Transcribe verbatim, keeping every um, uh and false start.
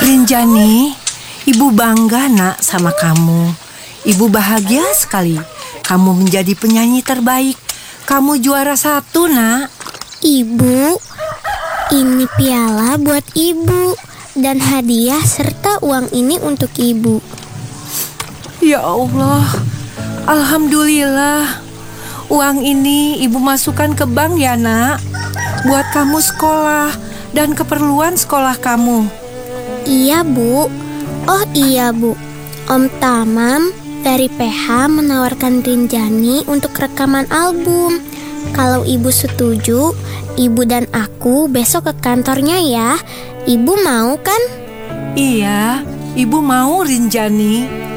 Rinjani, Ibu bangga nak sama kamu. Ibu bahagia sekali. Kamu menjadi penyanyi terbaik. Kamu juara satu nak. Ibu, ini piala buat ibu dan hadiah serta uang ini untuk ibu. Ya Allah, alhamdulillah. Uang ini ibu masukkan ke bank ya nak. Buat kamu sekolah dan keperluan sekolah kamu. Iya bu. Oh iya bu, Om Tamam dari P H menawarkan Rinjani untuk rekaman album. Kalau ibu setuju, ibu dan aku besok ke kantornya ya. Ibu mau kan? Iya, ibu mau Rinjani.